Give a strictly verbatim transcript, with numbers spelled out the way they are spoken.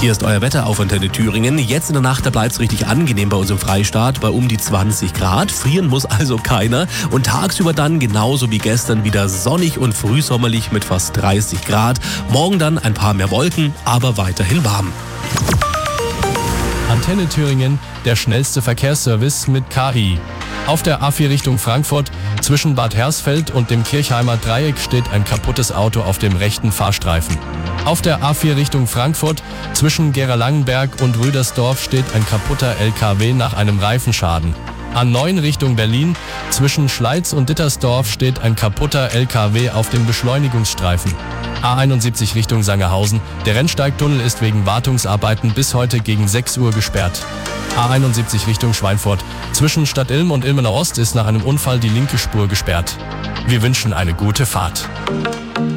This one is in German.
Hier ist euer Wetter auf Antenne Thüringen. Jetzt in der Nacht, da bleibt es richtig angenehm bei uns im Freistaat, bei um die zwanzig Grad. Frieren muss also keiner. Und tagsüber dann genauso wie gestern wieder sonnig und frühsommerlich mit fast dreißig Grad. Morgen dann ein paar mehr Wolken, aber weiterhin warm. Antenne Thüringen, der schnellste Verkehrsservice mit K I. Auf der A vier Richtung Frankfurt zwischen Bad Hersfeld und dem Kirchheimer Dreieck steht ein kaputtes Auto auf dem rechten Fahrstreifen. Auf der A vier Richtung Frankfurt zwischen Gera-Langenberg und Rüdersdorf steht ein kaputter L K W nach einem Reifenschaden. A neun Richtung Berlin zwischen Schleiz und Dittersdorf steht ein kaputter L K W auf dem Beschleunigungsstreifen. A einundsiebzig Richtung Sangerhausen. Der Rennsteigtunnel ist wegen Wartungsarbeiten bis heute gegen sechs Uhr gesperrt. A einundsiebzig Richtung Schweinfurt. Zwischen Stadt Ilm und Ilmenau Ost ist nach einem Unfall die linke Spur gesperrt. Wir wünschen eine gute Fahrt.